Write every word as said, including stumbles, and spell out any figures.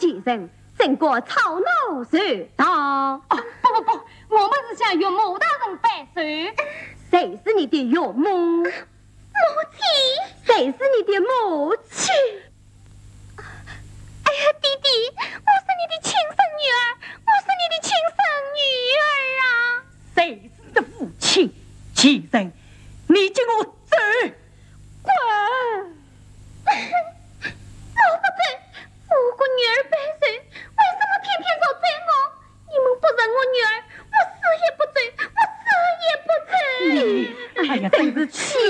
几人，胜过草脑蛇道。 哦，不不不，我们是想与穆大人拜寿。 谁是你的岳母？ 母亲。 谁是你的母亲？ 哎呀，弟弟，我是你的亲生女儿，我是你的亲生女儿啊！ 谁是你的父亲？欺人！你给我走！ 滚！ 我不走，我个女儿拜寿，为什么偏偏要追我？你们不认我女儿，我死也不走，我死也不走！ 你，哎呀，真是气